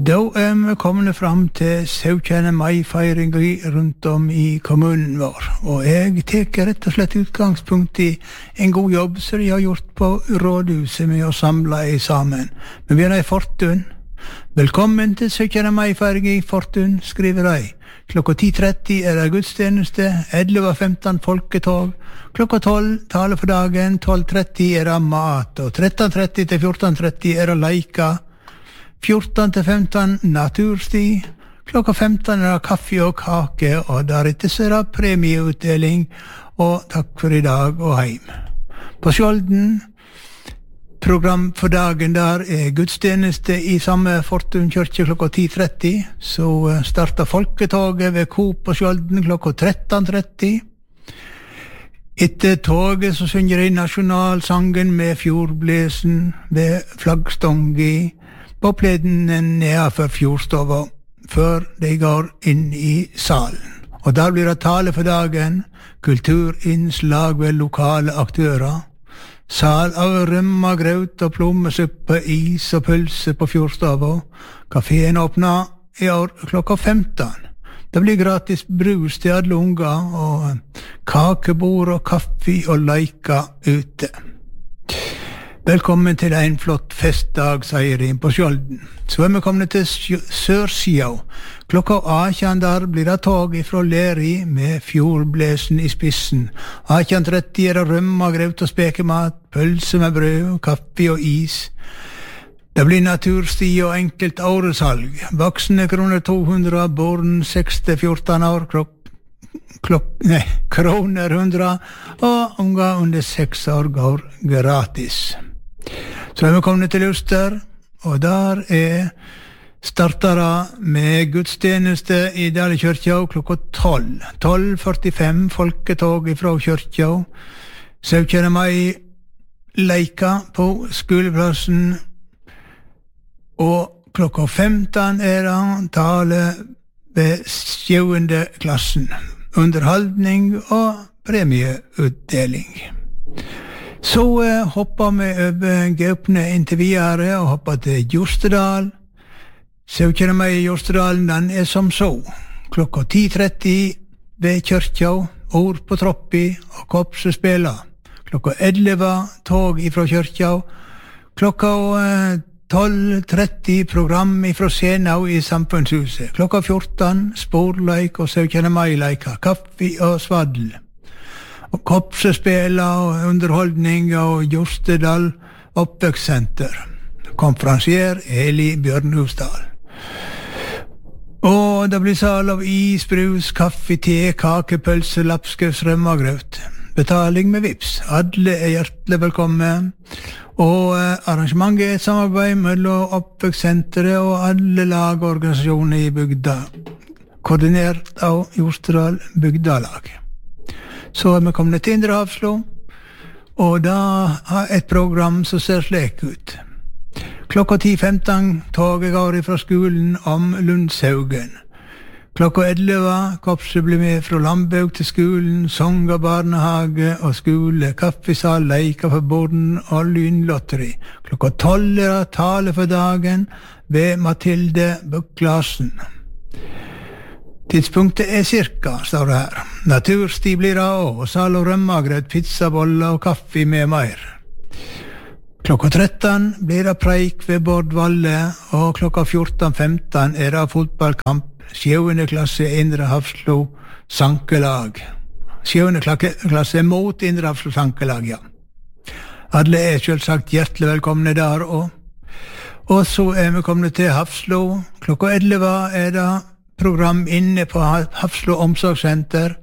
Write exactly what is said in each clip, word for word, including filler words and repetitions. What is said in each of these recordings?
Da er vi kommet fram til syvende mai-feiring rundt om i kommunen vår, og jeg teker rett og slett utgangspunkt i en god jobb som de har gjort på rådhuset med å samle i sammen. Vi begynner i Fortun. Velkommen til syvende mai-feiring i Fortun, skriver de. Klokka ti tretti er det gudstjeneste, elleve femten folketog, klokka tolv tale for dagen, tolv tretti er det mat, og tretten tretti til fjorten tretti er det leika, fjorten til femten natursti, klokka femten er det kaffe og kake, og deretter så er det premieutdeling, og takk for i dag og heim. På Skjolden, program for dagen der er gudstjeneste i samme Fortun kyrkje klokka ti tretti, så starter folketoget ved Coop på Skjolden klokka tretten tretti. Etter toget så synger de nasjonalsangen med fjordblesen ved flaggstångi, på pleden nedenfor fjordstova, før de går inn i salen. Og der blir det tale for dagen, kulturinnslag ved lokale aktører, sal av rømma, graut og plommesuppe, is og pølse på fjordstova. Kaféen åpner i år klokka femten. Det blir gratis brus til alle unger, og kakebord og kaffe og leika ute. Velkommen til en flott festdag, sier de på Skjolden. Så er vi kommet til Sørsida. Klokka atten der blir det tog ifra Leri med fjordblesen i spissen. atten tretti er det rømma, graut og spekemat, pølse med brød, kaffe og is. Det blir natursti og enkelt åresalg. Voksne kroner to hundre, barn seks til fjorten år, klokk Klok, nei, kroner hundre, og unger under seks år går gratis. Så er vi kommet til Luster, og der er startere med gudstjeneste i Dale kyrkja klokka tolv. tolv førtifem folketog fra kyrkja. syvende mai leika på skoleplassen, og klokka femten er det tale ved sjuende klassen. Underholdning og premieutdeling. Så eh, hopper vi over Gaupne inntil videre og hopper til Jostedal. syvende mai i Jostedalen, den er som så. Klokka ti tretti ved kyrkja, ord på troppi og kopsespela. Klokka elleve tog ifra kyrkja. Klokka eh, tolv tretti program ifra Senau i Samfunnshuset. Klokka fjorten sporleik og syvende mai-leika, kaffe og svaddel. Og kopsespela og underholdning og Jostedal oppvekssenter. Konferansier Eli Bjørnhusdal. Og det blir sal av is, brus, kaffe, te, kake, pølse, lapskaus, rømmagrøt. Betaling med vips. Alle er hjertelig velkommen. Og eh, arrangementet er et samarbeid mellom oppvekssenteret og alle lag og organisasjoner i bygda, koordinert av Jostedal bygdalag. Så er vi kommet til Indre Hafslo, og da har et program som ser slik ut. Klokka ti femten toget går fra skolen om Lundshaugen. Klokka elleve kopset blir med fra Lambaug til skolen, sanger, barnehage og skole, kaffesal, leika for borden og lynlotteri. Klokka tolv er det tale for dagen ved Mathilde Buklasen. Tidspunktet er cirka, står det her. Natursti blir det også, og sal og rømmagrøt, pizzaboller og kaffe med mer. Klokka tretten blir det preik ved Bård Valle, og klokka fjorten femten er det fotballkamp. Sjuende klasse Indre Hafslo sankelag. Sjuende klasse mot Indre Hafslo sankelag, ja. Alle er selvsagt hjertelig velkomne der også. Og så er vi kommet til Hafslo. Klokka elleve er det program inne på Hafslo omsorgssenter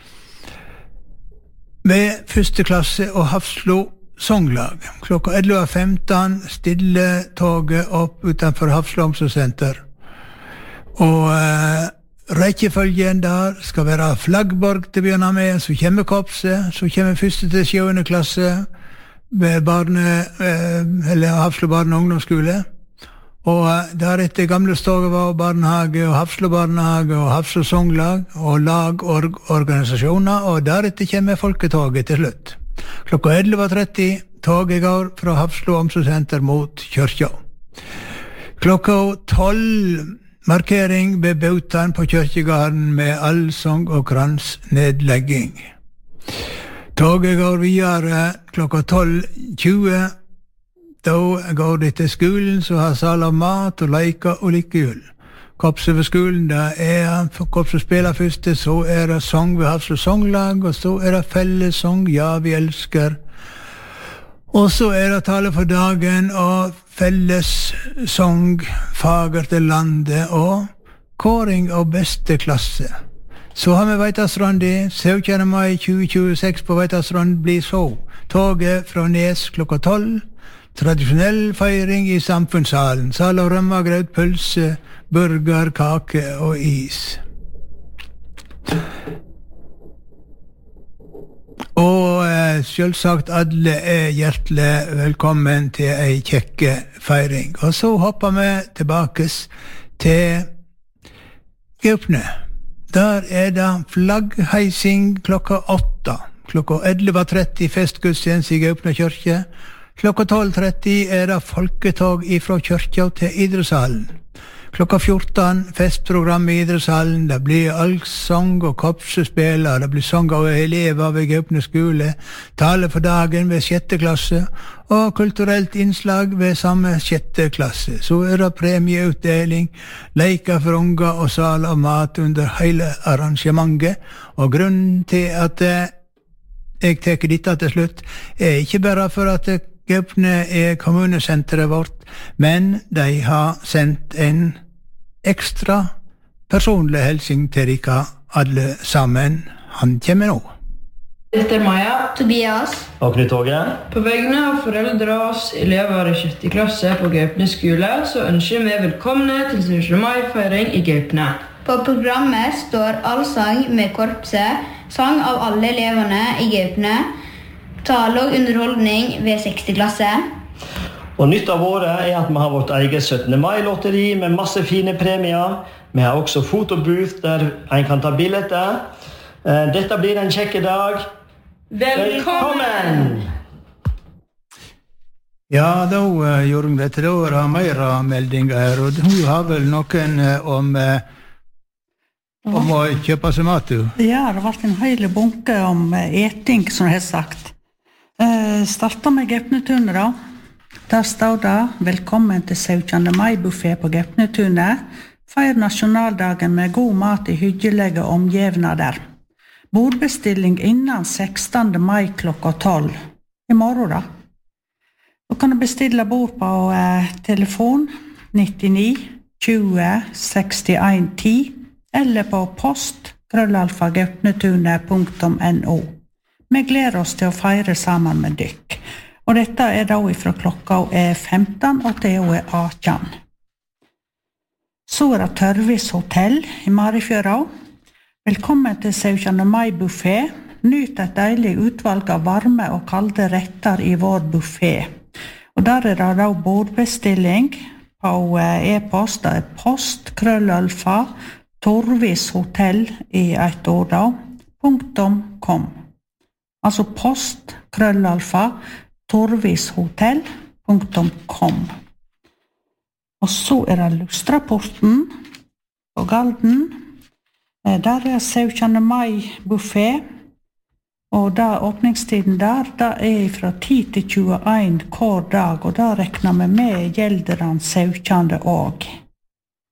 med første klasse og Hafslo songlag. Klokka elleve femten stille toget opp utenfor Hafslo omsorgssenter. Og uh, rekkefølgen der skal være Flaggborg til å begynne med, så kommer Kopse, så kommer første til sjuende klasse ved barne, uh, eller Hafslo barne- og ungdomsskole. Og uh, deretter gamle Stogeva og barnehage, og Hafslo barnehage, og Hafslo songlag, og lag og organisasjoner, og deretter kommer folketoget til slutt. Klokka elleve tretti toget går fra Hafslo omsorgssenter mot kyrkja. Klokka tolv markering ved Bautan på Kyrkjegarden med allsang og kransnedlegging. Toget går videre klokka tolv tjue. Da går det til skolen, så har sal av mat og leker og likehjul. Korpset ved skolen, da er korpset spiller første, så er det sang ved Hafslo Songlag, og så er det fellessang, ja, vi elsker. Og så er det tale for dagen, og fellessang, fager til landet, og kåring av beste klasse. Så har vi Veitastrandi, syvende mai tjue tjueseks på Veitastrand blir så. Toget fra Nes klokka tolv. Tradisjonell feiring i samfunnssalen. Sal av rømmegrøt, pølse, burger, kake og is. Og eh, selvsagt alle er hjertelig velkommen til ei kjekke feiring. Og så hopper vi tilbake til Gaupne. Der er det flaggheising klokka åtta. Klokka elleve tretti festgudstjeneste i Gaupne kyrkje. Klokka tolv tretti er det folketog ifra kyrkja til idrettshallen. Klokka fjorten festprogram i idrettshallen. Det blir allsang og korpsspill. Det blir sang av elever ved Gaupne skole. Tale for dagen ved sjette klasse. Og kulturelt innslag ved samme sjette klasse. Så er det premieutdeling, leker for unger og sal av mat under hele arrangementet. Og grunnen til at jeg tar dette til slutt, er ikke bare for at Gaupne er kommunesenteret vårt, men de har sendt en ekstra personlig helsing til dere alle sammen. Han kommer nå. Dette er Maja, Tobias og Knut Åge. På vegne av foreldre og oss elever i sjette klasse på Gaupne skole, så ønsker vi velkomne til syvende mai-feiring i Gaupne. På programmet står allsang med korpset, sang av alle eleverne i Gaupne, tale og underholdning ved sjette klasse. Og nytt av året er at vi har vårt eget syttende mai-lotteri med masse fine premier. Vi har også fotobooth der en kan ta bilder. Dette blir en kjekke dag. Velkommen! Ja, da uh, gjorde hun dette. Da var det mer meldinger her, og hun har vel noen uh, om, uh, om å kjøpe seg mat, du? Ja, det har vært en hele bunke om uh, eting, som jeg har sagt. Uh, starter med Gaupnetunet da. Der står det, velkommen til syvende mai-buffet på Gaupnetunet. Feir nasjonaldagen med god mat i hyggelige omgivnader. Bordbestilling innen sekstende mai klokka tolv. I morgen da. Du kan bestille bord på uh, telefon nittini tjue sekstien ti eller på post krøllalfa gaupnetunet punktum no. Vi gleder oss til å feire sammen med dykk. Og dette er da fra klokka er femten og til og er atten. Så er det Tørvis hotell i Marifjøra. Velkommen til syvende mai-buffet. Nyt et deilig utvalg av varme og kalde retter i vår buffet. Og der er det da bordbestilling på e-post. Det er post krøllalfa Torvis hotell i et ord da, punktum kom. Altså post krøllalfa Torvis hotell punktum kom. Og så er det Lustrapporten på Galden. Der er syvende mai-buffet, og da åpningstiden der, da er fra ti til tjueen hver dag, og da rekner vi med gjelderen syvende også.